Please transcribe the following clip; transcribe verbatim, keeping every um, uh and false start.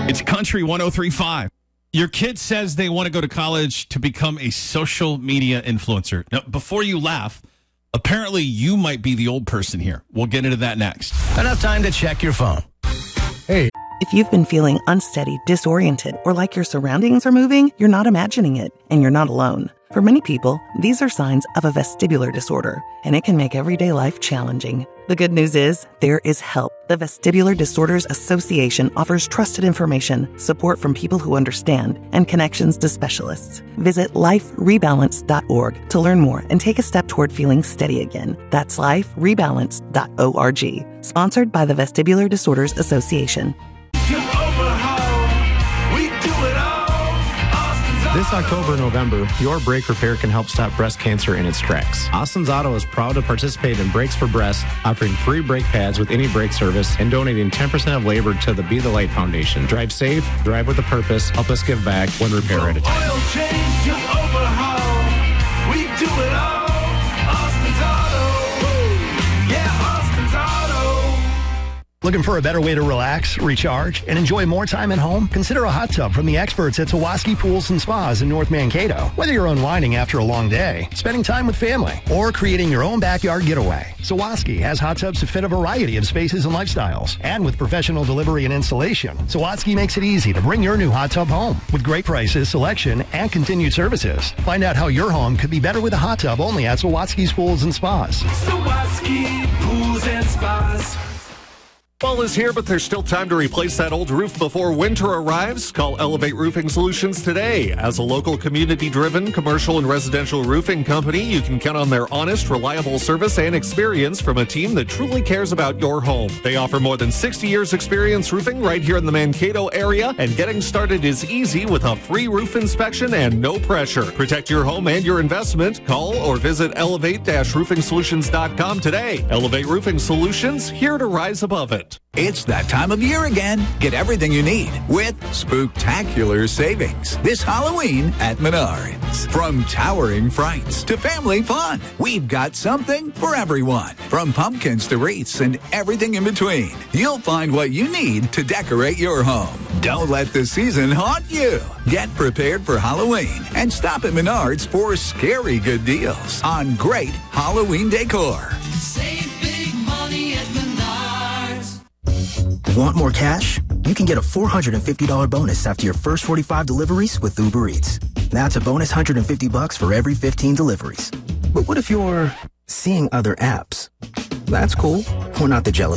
It's Country one oh three point five. Your kid says they want to go to college to become a social media influencer. Now, before you laugh, apparently you might be the old person here. We'll get into that next. Enough time to check your phone. Hey. If you've been feeling unsteady, disoriented, or like your surroundings are moving, you're not imagining it, and you're not alone. For many people, these are signs of a vestibular disorder, and it can make everyday life challenging. The good news is, there is help. The Vestibular Disorders Association offers trusted information, support from people who understand, and connections to specialists. Visit life rebalance dot org to learn more and take a step toward feeling steady again. That's life rebalance dot org. Sponsored by the Vestibular Disorders Association. This October and November, your brake repair can help stop breast cancer in its tracks. Austin's Auto is proud to participate in Brakes for Breast, offering free brake pads with any brake service and donating ten percent of labor to the Be the Light Foundation. Drive safe, drive with a purpose, help us give back, one repair at a time. Oil change to overhaul, we do it all. Austin's Auto, yeah, Austin's Auto. Looking for a better way to relax, recharge, and enjoy more time at home? Consider a hot tub from the experts at Sawaski Pools and Spas in North Mankato. Whether you're unwinding after a long day, spending time with family, or creating your own backyard getaway, Sawaski has hot tubs to fit a variety of spaces and lifestyles. And with professional delivery and installation, Sawaski makes it easy to bring your new hot tub home. With great prices, selection, and continued services. Find out how your home could be better with a hot tub only at Sawaski's Pools and Spas. Sawaski Pools and Spas. Fall is here, but there's still time to replace that old roof before winter arrives. Call Elevate Roofing Solutions today. As a local community-driven commercial and residential roofing company, you can count on their honest, reliable service and experience from a team that truly cares about your home. They offer more than sixty years experience roofing right here in the Mankato area, and getting started is easy with a free roof inspection and no pressure. Protect your home and your investment. Call or visit elevate dash roofing solutions dot com today. Elevate Roofing Solutions, here to rise above it. It's that time of year again. Get everything you need with spooktacular savings this Halloween at Menards. From towering frights to family fun, we've got something for everyone. From pumpkins to wreaths and everything in between, you'll find what you need to decorate your home. Don't let the season haunt you. Get prepared for Halloween and stop at Menards for scary good deals on great Halloween decor. Save big money at Menards. Want more cash? You can get a four hundred fifty dollars bonus after your first forty-five deliveries with Uber Eats. That's a bonus one hundred fifty bucks for every fifteen deliveries. But what if you're seeing other apps? That's cool. We're not the jealous